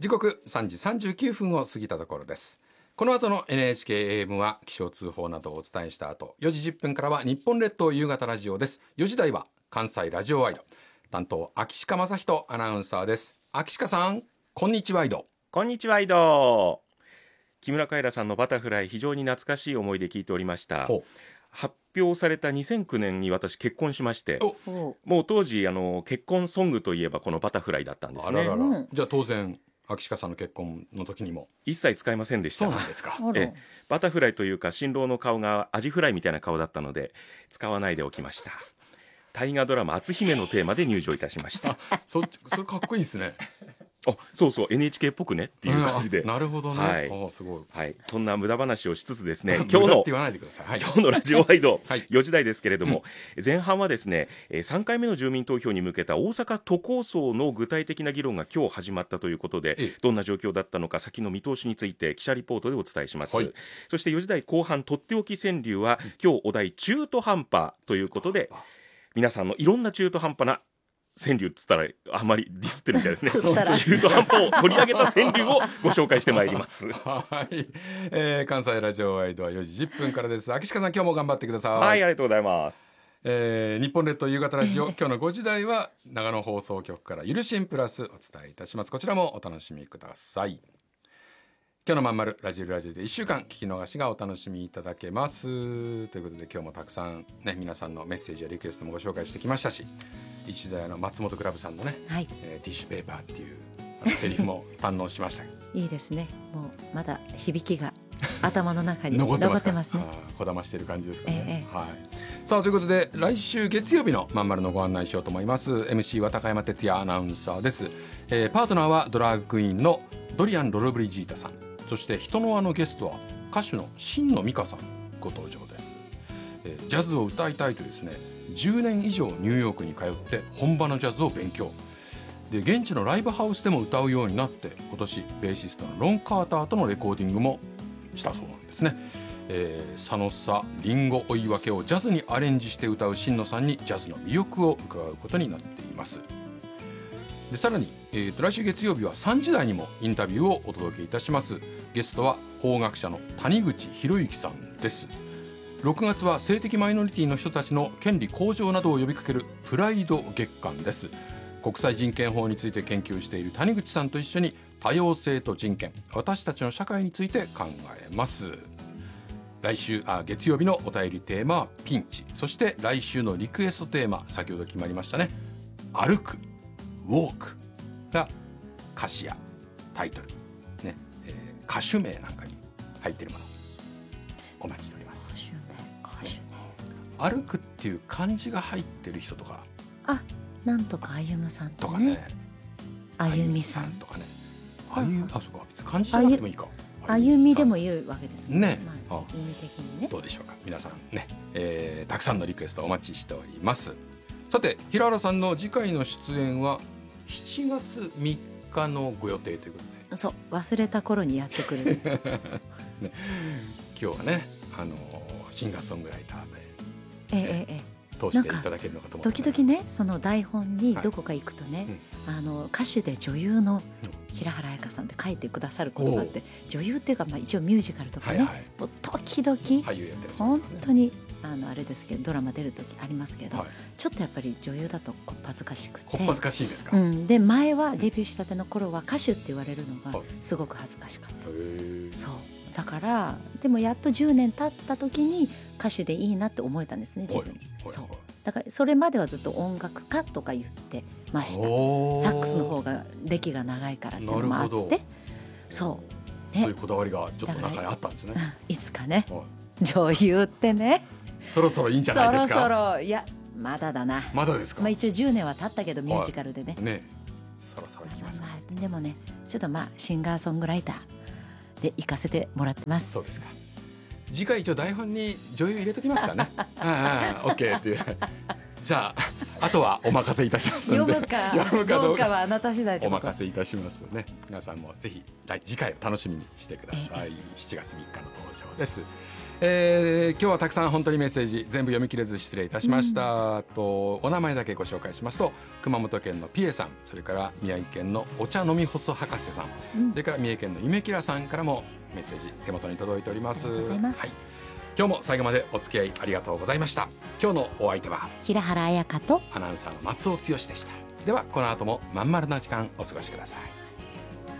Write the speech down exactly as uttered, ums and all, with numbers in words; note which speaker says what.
Speaker 1: 時刻さんじさんじゅうきゅうふんを過ぎたところです。この後の エヌエイチケーエーエム は気象通報などをお伝えした後、よじじゅっぷんからは日本列島夕方ラジオです。よじ台は関西ラジオワイド、担当秋鹿正人アナウンサーです。秋鹿さん、こんにちワイド。
Speaker 2: こんにちワイド。木村カエラさんのバタフライ、非常に懐かしい思いで聞いておりました。発表されたにせんきゅうねんに私結婚しまして、もう当時あの結婚ソングといえばこのバタフライだったんですね。
Speaker 1: あららら、じゃあ当然秋鹿さんの結婚の時にも
Speaker 2: 一切使いませんでした。
Speaker 1: そうなんですか。
Speaker 2: えバタフライというか新郎の顔がアジフライみたいな顔だったので使わないでおきました。大河ドラマ篤姫のテーマで入場いたしました。
Speaker 1: そ, それかっこいいですね。
Speaker 2: あ、そうそう エヌエイチケー っぽくねっていう感じで、
Speaker 1: うん、なるほどね、はい、すごい、
Speaker 2: はい、そんな無駄話をしつつですね、
Speaker 1: 今日の言わないでください、はい、
Speaker 2: 今日のラジオワイド、はい、よじ台ですけれども、うん、前半はですねさんかいめの住民投票に向けた大阪都構想の具体的な議論が今日始まったということで、ええ、どんな状況だったのか先の見通しについて記者リポートでお伝えします、はい、そしてよじ台後半とっておき川柳は、うん、今日お題中途半端ということで、皆さんのいろんな中途半端な川柳っつったらあまりディスってるみたいですね。中途半端を取り上げた川柳をご紹介してまいります。
Speaker 1: はい、えー、関西ラジオワイドはよじじゅっぷんからです。秋鹿さん、今日も頑張ってください。
Speaker 2: はい、ありがとうございます。
Speaker 1: えー、日本列島夕方ラジオ今日のごじ台は長野放送局からゆるしんプラスお伝えいたします。こちらもお楽しみください。今日のまんまるラジオラジオでいっしゅうかん聞き逃しがお楽しみいただけますということで、今日もたくさん、ね、皆さんのメッセージやリクエストもご紹介してきましたし、一座屋の松本クラブさんのね、はい、えー、ティッシュペーパーっていうあのセリフも堪能しました
Speaker 3: いいですね。もうまだ響きが頭の中に残ってます、残ってますね。
Speaker 1: こだましている感じですかね、ええ、はい。さあということで、来週月曜日のまんまるのご案内しようと思います。 エムシー は高山哲也アナウンサーです、えー、パートナーはドラァグクイーンのドリアン・ロロブリジータさん、そして人の輪のゲストは歌手の新野美香さんご登場です、えー、ジャズを歌いたいとですね、じゅうねん以上ニューヨークに通って本場のジャズを勉強で、現地のライブハウスでも歌うようになって、今年ベーシストのロン・カーターとのレコーディングもしたそうなんですね、えー、佐野さリンゴ追い分けをジャズにアレンジして歌う新野さんにジャズの魅力を伺うことになっています。でさらに、えー、と来週月曜日はさんじ台にもインタビューをお届けいたします。ゲストは法学者の谷口博之さんです。ろくがつは性的マイノリティの人たちの権利向上などを呼びかけるプライド月間です。国際人権法について研究している谷口さんと一緒に多様性と人権、私たちの社会について考えます。来週あ月曜日のお便りテーマはピンチ、そして来週のリクエストテーマ、先ほど決まりましたね、歩くウォークが歌詞やタイトル、ねえー、歌手名なんかに入っているものお待ちしております。歌手名、歌手名、歩くっていう漢字が入ってる人とか、
Speaker 3: あ、なんとかあゆむさんとかね、あゆみさんとかね、
Speaker 1: あゆ、あ、そうか、別に漢字じゃなくてもいいか、
Speaker 3: あゆみでも言うわけですもんね。
Speaker 1: まあ、意味的にね。どうでしょうか皆さんね、えー、たくさんのリクエストお待ちしております。さて、平原さんの次回の出演はしちがつみっかのご予定ということで、
Speaker 3: そう、忘れた頃にやってくる、ね、
Speaker 1: 今日はね、あのシンガーソングライターで、
Speaker 3: ええええ、
Speaker 1: 通していただけるのかと思って、
Speaker 3: 時々ね、その台本にどこか行くとね、はい、うん、あの歌手で女優の平原綾香さんって書いてくださることがあって、女優っていうか、まあ、一応ミュージカルとかね、はいはい、もう時々俳優やってらっしゃいますからね、本当にあのあれですけど、ドラマ出る時ありますけど、はい、ちょっとやっぱり女優だとこっぱずかしくて、
Speaker 1: こっぱずかしいですか、
Speaker 3: うん、で前はデビューしたての頃は歌手って言われるのがすごく恥ずかしかった、はい、そうだから、でもやっとじゅうねん経った時に歌手でいいなって思えたんですね、自分に。そうだからそれまではずっと音楽家とか言ってました。サックスの方が歴が長いからっていうのもあって、そう、
Speaker 1: ね、そういうこだわりがちょっと中にあったんですね。
Speaker 3: いつかね、女優ってね、
Speaker 1: そろそろいいんじゃないですか。
Speaker 3: そろそろ、いやまだだな。
Speaker 1: まだですか。
Speaker 3: まあ、一応じゅうねんは経ったけどミュージカルでね。
Speaker 1: ね、そろそろ行きますか。
Speaker 3: まあ、でもね、ちょっとまあシンガーソングライターで行かせてもらってます。
Speaker 1: そうですか。次回一応台本に女優入れときますかね。ああ、オッケーっていう。じゃああとはお任せいたしますので、
Speaker 3: 読むか読むかどうかはあなた次第で
Speaker 1: お任せいたしますね。皆さんもぜひ来次回を楽しみにしてください。しちがつみっかの登場です。 えー、今日はたくさん本当にメッセージ全部読み切れず失礼いたしました、うん、とお名前だけご紹介しますと、熊本県のピエさん、それから宮城県のお茶飲み細博士さん、うん、それから三重県の夢キラさんからもメッセージ手元に届いております。ありがとうございます、はい、今日も最後までお付き合いありがとうございました。今日のお相手は
Speaker 3: 平原綾香と
Speaker 1: アナウンサーの松尾剛でした。ではこの後もまん丸な時間お過ごしください。